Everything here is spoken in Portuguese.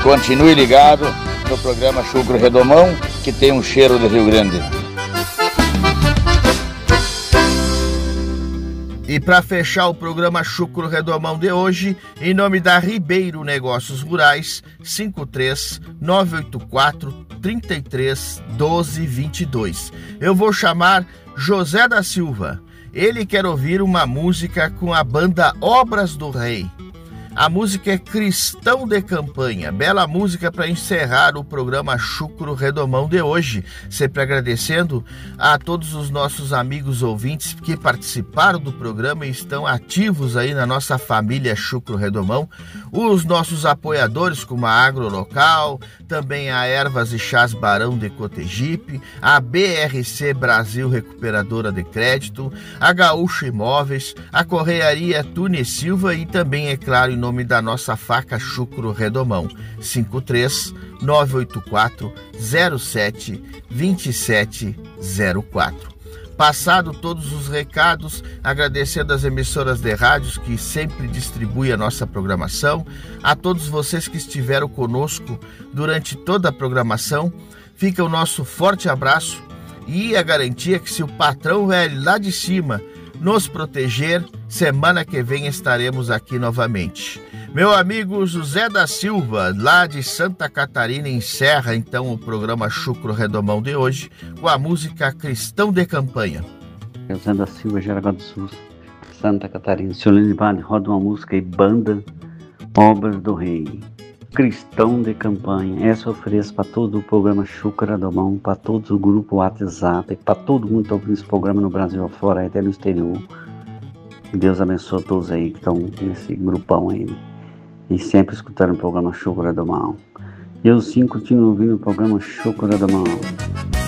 Continue ligado no programa Chucro Redomão, que tem um cheiro de Rio Grande. E para fechar o programa Chucro Redomão de hoje, em nome da Ribeiro Negócios Rurais, 53-984 33 12 22. Eu vou chamar José da Silva. Ele quer ouvir uma música com a banda Obras do Rei. A música é Cristão de Campanha, bela música para encerrar o programa Chucro Redomão de hoje. Sempre agradecendo a todos os nossos amigos ouvintes que participaram do programa e estão ativos aí na nossa família Chucro Redomão. Os nossos apoiadores como a Agro Local, também a Ervas e Chás Barão de Cotegipe, a BRC Brasil Recuperadora de Crédito, a Gaúcha Imóveis, a Correaria Tune Silva e também, é claro, em nome da nossa faca Chucro Redomão, 53-984 07 2704. Passado todos os recados, agradecendo às emissoras de rádios que sempre distribuem a nossa programação, a todos vocês que estiveram conosco durante toda a programação, fica o nosso forte abraço e a garantia que se o patrão velho lá de cima nos proteger, semana que vem estaremos aqui novamente. Meu amigo José da Silva, lá de Santa Catarina, encerra então o programa Chucro Redomão de hoje com a música Cristão de Campanha. José da Silva, Jaraguá do Sul, Santa Catarina. Solene Vale roda uma música e banda Obras do Rei. Cristão de Campanha. Essa eu ofereço para todo o programa Chucro Redomão, para todo o grupo WhatsApp, para todo mundo que está ouvindo esse programa no Brasil afora, até no exterior. Deus abençoe todos aí que estão nesse grupão aí e sempre escutando o programa Chucro Redomão. Eu sim continuo ouvindo o programa Chucro Redomão.